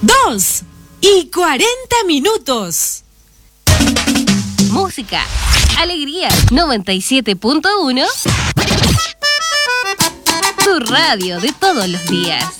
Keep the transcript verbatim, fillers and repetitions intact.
dos y cuarenta minutos. Música, alegría, noventa y siete punto uno. Tu radio de todos los días.